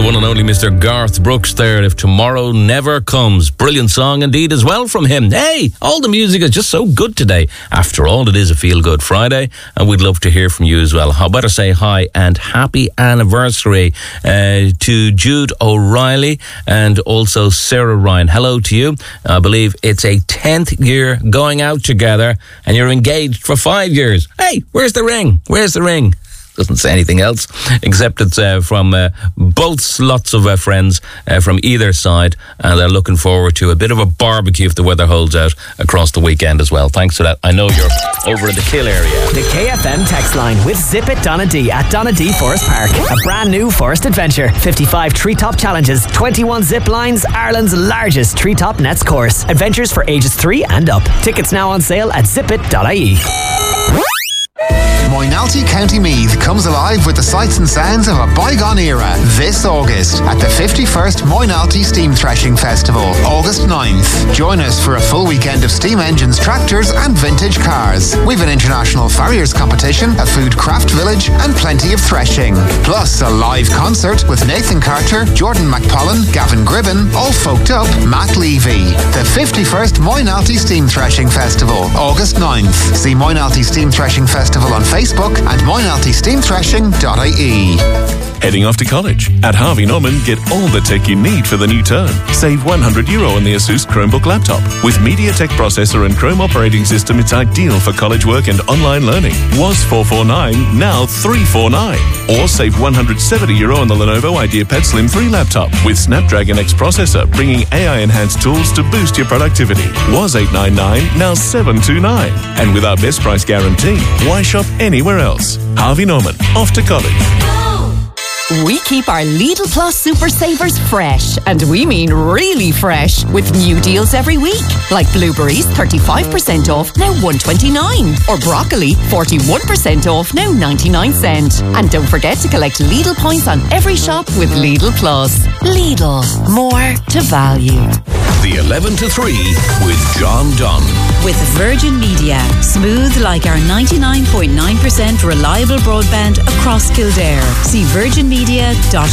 the one and only Mr. Garth Brooks there, If Tomorrow Never Comes. Brilliant song indeed as well from him. Hey, all the music is just so good today. After all, it is a Feel-Good Friday, and we'd love to hear from you as well. How better say hi and happy anniversary to Jude O'Reilly and also Sarah Ryan. Hello to you. I believe it's a 10th year going out together, and you're engaged for 5 years. Hey, where's the ring? Where's the ring? Doesn't say anything else, except it's from both lots of friends from either side, and they're looking forward to a bit of a barbecue if the weather holds out across the weekend as well. Thanks for that. I know you're over in the Kill area. The KFM text line with Zip It Donna D at Donna D Forest Park. A brand new forest adventure. 55 treetop challenges, 21 zip lines, Ireland's largest treetop nets course. Adventures for ages 3 and up. Tickets now on sale at zipit.ie. Moynalty County Meath comes alive with the sights and sounds of a bygone era this August at the 51st Moynalty Steam Threshing Festival, August 9th. Join us for a full weekend of steam engines, tractors and vintage cars. We've an international farriers competition, a food craft village and plenty of threshing. Plus a live concert with Nathan Carter, Jordan McPollen, Gavin Gribben, all folked up, Matt Levy. The 51st Moynalty Steam Threshing Festival, August 9th. See Moynalty Steam Threshing Festival on Facebook and moynaltysteamthreshing.ie. Heading off to college? At Harvey Norman, get all the tech you need for the new term. Save €100 on the Asus Chromebook laptop. With MediaTek processor and Chrome operating system, it's ideal for college work and online learning. Was $449, now $349. Or save €170 on the Lenovo IdeaPad Slim 3 laptop with Snapdragon X processor, bringing AI-enhanced tools to boost your productivity. Was $899, now $729. And with our best price guarantee, why shop anywhere else? Harvey Norman, off to college. We keep our Lidl Plus Super Savers fresh, and we mean really fresh, with new deals every week. Like blueberries, 35% off, now $1.29. Or broccoli, 41% off, now 99 cents. And don't forget to collect Lidl points on every shop with Lidl Plus. Lidl, more to value. The 11 to 3 with John Dunn. With Virgin Media. Smooth like our 99.9% reliable broadband across Kildare. See virginmedia.ie.